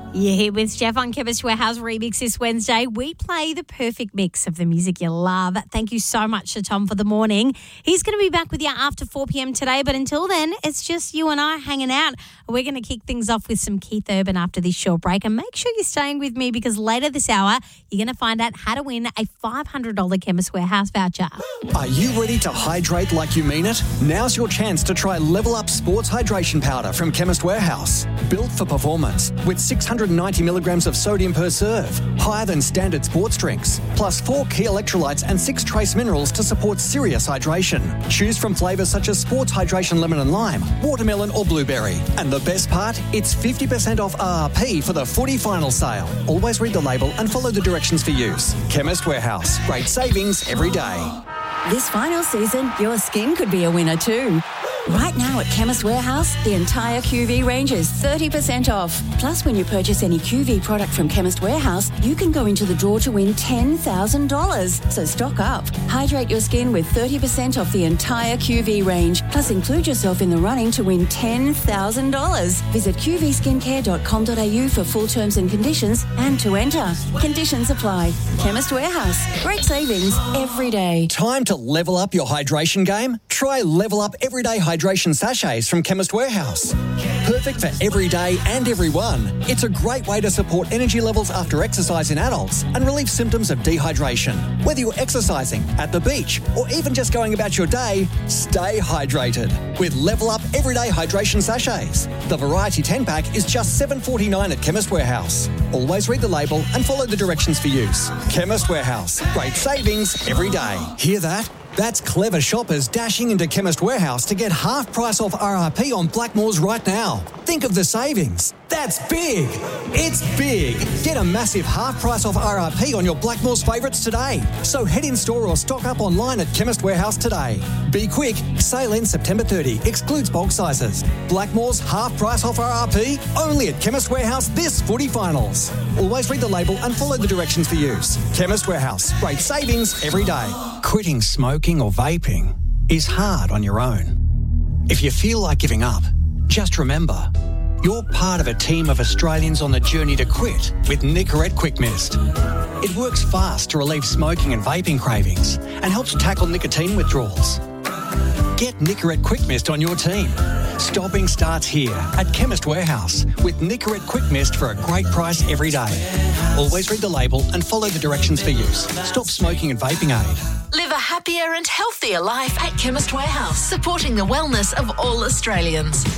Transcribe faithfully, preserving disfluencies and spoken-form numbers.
You're here with Jeff on Chemist Warehouse Remix this Wednesday. We play the perfect mix of the music you love. Thank you so much to Tom for the morning. He's going to be back with you after four p.m. today, but until then, it's just you and I hanging out. We're going to kick things off with some Keith Urban after this short break, and make sure you're staying with me because later this hour, you're going to find out how to win a five hundred dollars Chemist Warehouse voucher. Are you ready to hydrate like you mean it? Now's your chance to try Level Up Sports Hydration Powder from Chemist Warehouse. Built for performance with six hundred ninety milligrams of sodium per serve, higher than standard sports drinks, plus four key electrolytes and six trace minerals to support serious hydration. Choose from flavours such as Sports Hydration Lemon and Lime, Watermelon or Blueberry. And the best part? It's fifty percent off R R P for the footy final sale. Always read the label and follow the directions for use. Chemist Warehouse. Great savings every day. This final season, your skin could be a winner too. Right now at Chemist Warehouse, the entire Q V range is thirty percent off. Plus, when you purchase any Q V product from Chemist Warehouse, you can go into the draw to win ten thousand dollars. So stock up. Hydrate your skin with thirty percent off the entire Q V range. Plus, include yourself in the running to win ten thousand dollars. Visit q v skincare dot com dot a u for full terms and conditions and to enter. Conditions apply. Chemist Warehouse. Great savings every day. Time to level up your hydration game? Try Level Up Everyday Hydration Sachets from Chemist Warehouse. Perfect for every day and everyone. It's a great way to support energy levels after exercise in adults and relieve symptoms of dehydration. Whether you're exercising, at the beach, or even just going about your day, stay hydrated with Level Up Everyday Hydration Sachets. The Variety ten pack is just seven dollars forty-nine at Chemist Warehouse. Always read the label and follow the directions for use. Chemist Warehouse. Great savings every day. Hear that? That's clever shoppers dashing into Chemist Warehouse to get half price off R R P on Blackmores right now. Think of the savings. That's big. It's big. Get a massive half price off R R P on your Blackmores favourites today. So head in store or stock up online at Chemist Warehouse today. Be quick. Sale ends September thirtieth. Excludes bulk sizes. Blackmores half price off R R P only at Chemist Warehouse this footy finals. Always read the label and follow the directions for use. Chemist Warehouse. Great savings every day. Quitting smoking or vaping is hard on your own. If you feel like giving up, just remember, you're part of a team of Australians on the journey to quit with Nicorette Quick Mist. It works fast to relieve smoking and vaping cravings and helps tackle nicotine withdrawals. Get Nicorette Quick Mist on your team. Stopping starts here at Chemist Warehouse with Nicorette Quick Mist for a great price every day. Always read the label and follow the directions for use. Stop smoking and vaping aid. Live a happier and healthier life at Chemist Warehouse, supporting the wellness of all Australians.